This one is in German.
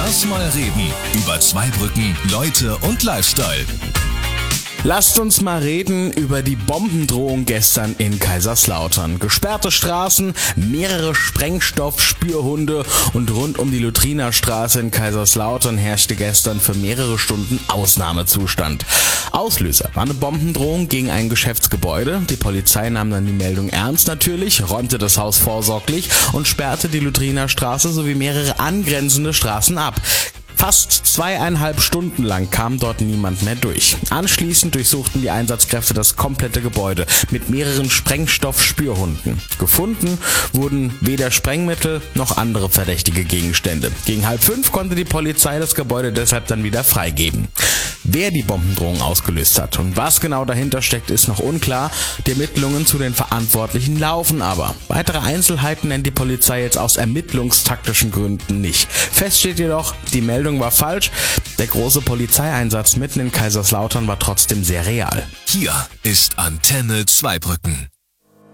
Lass mal reden über Zweibrücken, Leute und Lifestyle. Lasst uns mal reden über die Bombendrohung gestern in Kaiserslautern. Gesperrte Straßen, mehrere Sprengstoffspürhunde und rund um die Luthriner Straße in Kaiserslautern herrschte gestern für mehrere Stunden Ausnahmezustand. Auslöser war eine Bombendrohung gegen ein Geschäftsgebäude. Die Polizei nahm dann die Meldung ernst natürlich, räumte das Haus vorsorglich und sperrte die Luthriner Straße sowie mehrere angrenzende Straßen ab. Fast 2,5 Stunden lang kam dort niemand mehr durch. Anschließend durchsuchten die Einsatzkräfte das komplette Gebäude mit mehreren Sprengstoffspürhunden. Gefunden wurden weder Sprengmittel noch andere verdächtige Gegenstände. Gegen 4:30 konnte die Polizei das Gebäude deshalb dann wieder freigeben. Wer die Bombendrohung ausgelöst hat und was genau dahinter steckt, ist noch unklar. Die Ermittlungen zu den Verantwortlichen laufen aber. Weitere Einzelheiten nennt die Polizei jetzt aus ermittlungstaktischen Gründen nicht. Fest steht jedoch, die Meldung war falsch. Der große Polizeieinsatz mitten in Kaiserslautern war trotzdem sehr real. Hier ist Antenne Zweibrücken.